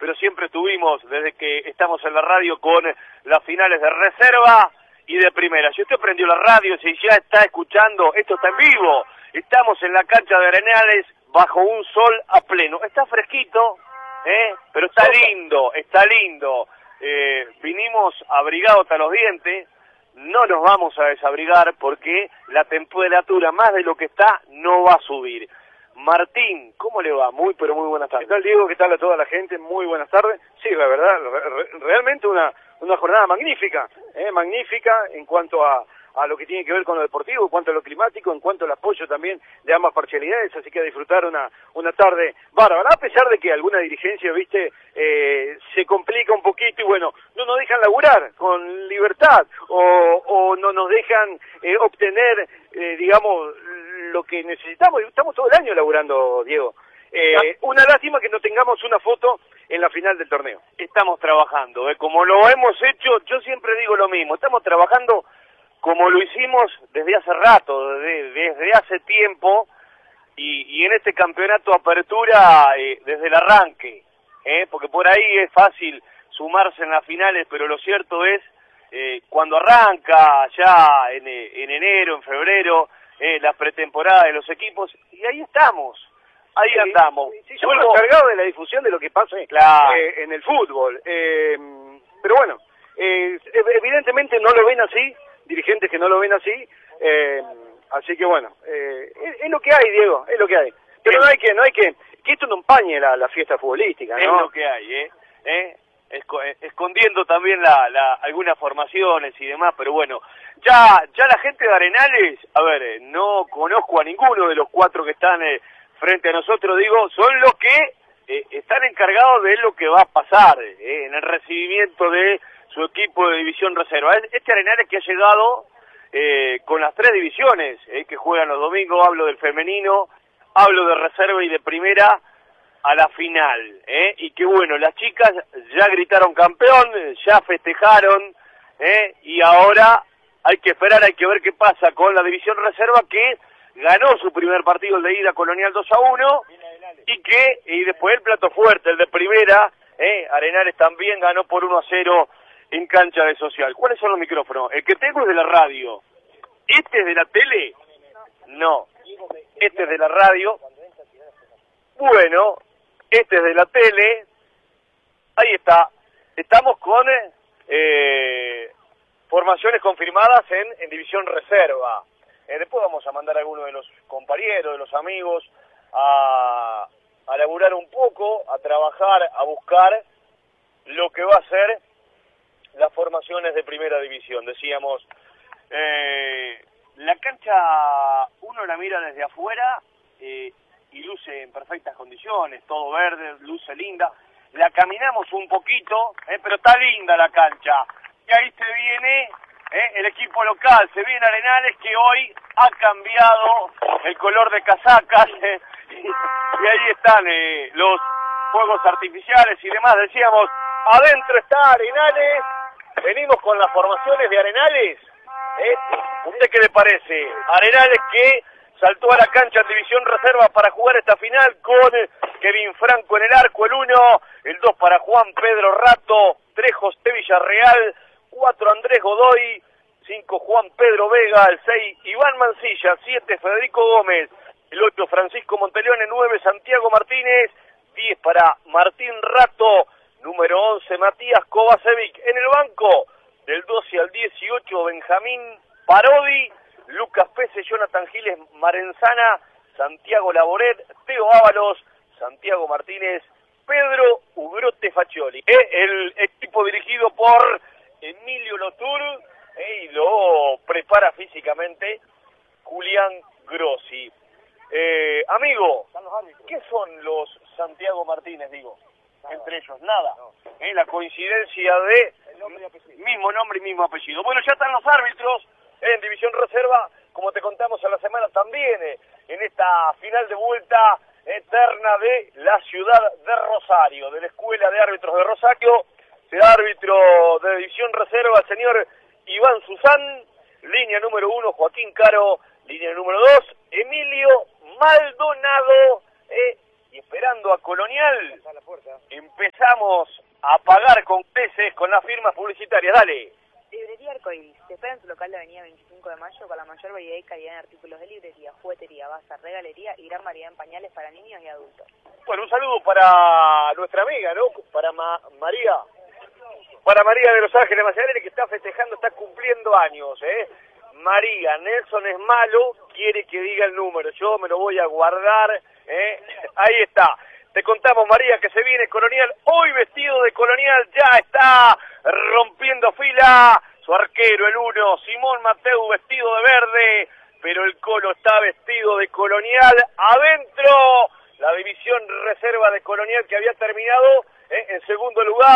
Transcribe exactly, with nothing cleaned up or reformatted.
pero siempre estuvimos, desde que estamos en la radio, con las finales de reserva y de primera. Si usted prendió la radio, si ya está escuchando, esto está en vivo. Estamos en la cancha de Arenales bajo un sol a pleno. Está fresquito, ¿eh? Pero está lindo, está lindo. Eh, vinimos abrigados hasta los dientes. No nos vamos a desabrigar porque la temperatura, más de lo que está, no va a subir. Martín, ¿cómo le va? Muy, pero muy buenas tardes. ¿Qué tal, Diego? ¿Qué tal a toda la gente? Muy buenas tardes. Sí, la verdad, re realmente una, una jornada magnífica, ¿eh? magnífica en cuanto a, a lo que tiene que ver con lo deportivo, en cuanto a lo climático, en cuanto al apoyo también de ambas parcialidades, así que a disfrutar una, una tarde bárbara, a pesar de que alguna dirigencia, viste, eh, se complica un poquito y bueno, no nos dejan laburar con libertad o, o no nos dejan eh, obtener, eh, digamos, lo que necesitamos. Estamos todo el año laburando, Diego. Eh, una lástima que no tengamos una foto en la final del torneo. Estamos trabajando, ¿eh? Como lo hemos hecho, yo siempre digo lo mismo, estamos trabajando como lo hicimos desde hace rato, desde, desde hace tiempo, y, y en este campeonato apertura eh, desde el arranque, ¿eh? Porque por ahí es fácil sumarse en las finales, pero lo cierto es, eh, cuando arranca ya en, en enero, en febrero, eh, la pretemporada de los equipos, y ahí estamos, ahí sí, andamos. Sí, somos los encargados de la difusión de lo que pasa claro. eh, en el fútbol, eh, pero bueno, eh, evidentemente no lo ven así, dirigentes que no lo ven así, eh, así que bueno, eh, es, es lo que hay, Diego, es lo que hay. Pero no hay que, no hay que, que esto no empañe la, la fiesta futbolística, ¿no? Es lo que hay, ¿eh? ¿Eh? Esco escondiendo también la, la, algunas formaciones y demás, pero bueno, ya ya la gente de Arenales, a ver, no conozco a ninguno de los cuatro que están eh, frente a nosotros, digo, son los que eh, están encargados de lo que va a pasar eh, en el recibimiento de su equipo de división reserva. Este Arenales que ha llegado eh, con las tres divisiones eh, que juegan los domingos, hablo del femenino, hablo de reserva y de primera, a la final, ¿eh? Y que bueno, las chicas ya gritaron campeón, ya festejaron, ¿eh? Y ahora hay que esperar, hay que ver qué pasa con la división reserva que ganó su primer partido, el de ida, Colonial dos a uno, y que, y después el plato fuerte, el de primera, ¿eh? Arenales también ganó por uno a cero en cancha de Social. ¿Cuáles son los micrófonos? El que tengo es de la radio. ¿Este es de la tele? No. Este es de la radio. Bueno, este es de la tele. Ahí está. Estamos con eh, formaciones confirmadas en, en división reserva. Eh, después vamos a mandar a algunos de los compañeros, de los amigos, a, a laburar un poco, a trabajar, a buscar lo que va a ser las formaciones de primera división. Decíamos, eh, la cancha uno la mira desde afuera eh, y luce en perfectas condiciones, todo verde, luce linda. La caminamos un poquito, eh, pero está linda la cancha. Y ahí se viene eh, el equipo local, se viene Arenales, que hoy ha cambiado el color de casacas, eh, y, y ahí están eh, los fuegos artificiales y demás. Decíamos, adentro está Arenales. Venimos con las formaciones de Arenales. ¿Eh? ¿Usted qué le parece? Arenales que saltó a la cancha en división reserva para jugar esta final con Kevin Franco en el arco, el uno, el dos para Juan Pedro Rato, tres José Villarreal, cuatro Andrés Godoy, cinco Juan Pedro Vega, el seis Iván Mancilla, siete Federico Gómez, el ocho Francisco Monteleone, nueve Santiago Martínez, diez para Martín Rato, número once, Matías Kovacevic. En el banco, del doce al dieciocho, Benjamín Parodi, Lucas Pese, Jonathan Giles Marenzana, Santiago Laboret, Teo Ábalos, Santiago Martínez, Pedro Ugrote Faccioli. Eh, el equipo dirigido por Emilio Lotur eh, y lo prepara físicamente Julián Grossi. Eh, amigo, ¿qué son los Santiago Martínez, digo? Nada. Entre ellos, nada. No. ¿Eh? La coincidencia de nombre mismo nombre y mismo apellido. Bueno, ya están los árbitros eh, en división reserva, como te contamos a la semana también, eh, en esta final de vuelta eterna de la ciudad de Rosario, de la Escuela de Árbitros de Rosario. Será árbitro de división reserva el señor Iván Susán, línea número uno Joaquín Caro, línea número dos Emilio Maldonado, eh, y esperando a Colonial, empezamos a pagar con creces con las firmas publicitarias. Dale. Librería Arcoiris, te espera en tu local de avenida veinticinco de mayo con la mayor variedad y calidad en artículos de librería, juguetería, bazar, regalería y gran variedad en pañales para niños y adultos. Bueno, un saludo para nuestra amiga, ¿no? Para Ma María. Para María de Los Ángeles Maciarelli, que está festejando, está cumpliendo años, ¿eh? María, Nelson es malo, quiere que diga el número, yo me lo voy a guardar, ¿eh? Ahí está. Te contamos, María, que se viene Colonial, hoy vestido de Colonial, ya está rompiendo fila, su arquero, el uno, Simón Mateu, vestido de verde, pero el Colo está vestido de Colonial, adentro, la división reserva de Colonial que había terminado, ¿eh? en segundo lugar.